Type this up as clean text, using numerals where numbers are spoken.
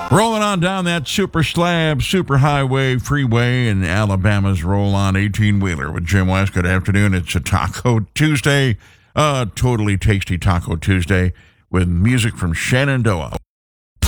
Rolling on down that super slab, super highway, freeway, and Alabama's roll on 18-wheeler with Jim West. Good afternoon. It's a Taco Tuesday, totally tasty Taco Tuesday with music from Shenandoah.